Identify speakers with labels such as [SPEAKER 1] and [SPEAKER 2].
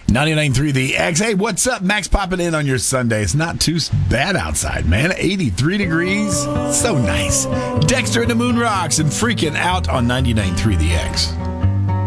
[SPEAKER 1] 99.3 The X. Hey, what's up? Max popping in on your Sunday. It's not too bad outside, man. 83 degrees. So nice. Dexter and the Moon Rocks and Freaking Out on 99.3 The X.